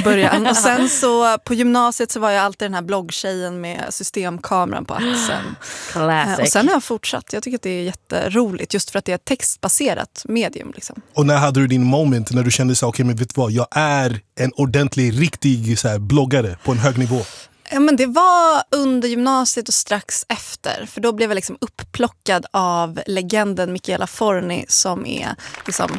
början. Och sen så på gymnasiet så var jag alltid den här bloggtjejen med systemkameran på axeln. Och sen har jag fortsatt. Jag tycker att det är jätteroligt just för att det är ett textbaserat medium. Liksom. Och när hade du din moment när du kände så okej, men vet du vad, jag är en ordentlig, riktig så här, bloggare på en hög nivå? Ja, men det var under gymnasiet och strax efter. För då blev jag liksom upplockad av legenden Michaela Forni som är liksom...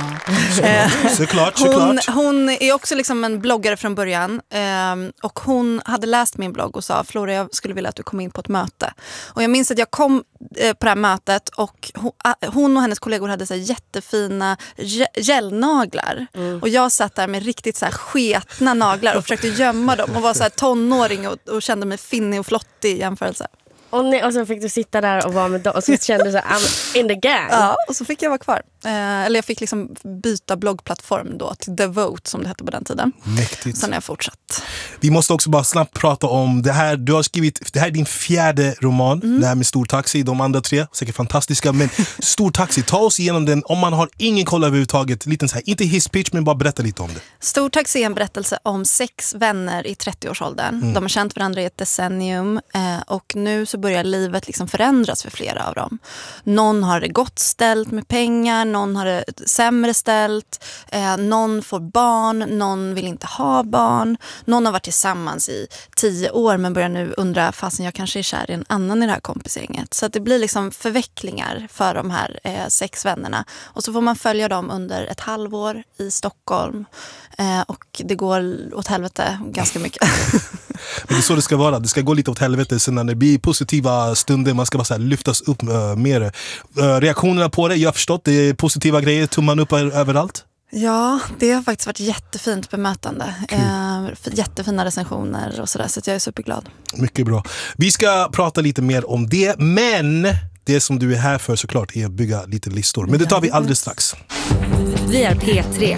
Såklart. Hon är också liksom en bloggare från början. Och hon hade läst min blogg och sa Flora, jag skulle vilja att du kom in på ett möte. Och jag minns att jag kom på det här mötet och hon och hennes kollegor hade så här jättefina gelnaglar. Och jag satt där med riktigt så här sketna naglar och försökte gömma dem och var så här tonåring och kände mig finnig och flottig i jämförelse. Och så fick du sitta där och vara med dem och så kände du så I'm in the gang. Ja, och så fick jag vara kvar. Eller jag fick liksom byta bloggplattform då till Devote som det hette på den tiden. Mäktigt. Sen har jag fortsatt. Vi måste också bara snabbt prata om det här. Du har skrivit, det här är din 4:e roman. Det här med Stor Taxi, de andra 3, säkert fantastiska. Men Stor Taxi, ta oss igenom den. Om man har ingen koll överhuvudtaget, liten så här, inte hisspitch men bara berätta lite om det. Stor Taxi är en berättelse om 6 vänner i 30-årsåldern. De har känt varandra i ett decennium och nu så börjar livet liksom förändras för flera av dem. Någon har det gott ställt med pengar, någon har det sämre ställt, någon får barn, någon vill inte ha barn, någon har varit tillsammans i 10 år men börjar nu undra, fasen jag kanske är kär i en annan i det här kompisgänget. Så att det blir liksom förvecklingar för de här 6 vännerna. Och så får man följa dem under ett halvår i Stockholm och det går åt helvete ganska mycket. Men det är så det ska vara. Det ska gå lite åt helvete sen när det blir positiva stunder. Man ska bara så här lyftas upp mer. Reaktionerna på det, jag har förstått. Det är positiva grejer, tumman upp överallt. Ja, det har faktiskt varit jättefint bemötande. Jättefina recensioner och sådär. Så att jag är superglad. Mycket bra. Vi ska prata lite mer om det. Men det som du är här för såklart är att bygga lite listor. Men det tar vi alldeles strax. Vi är P3.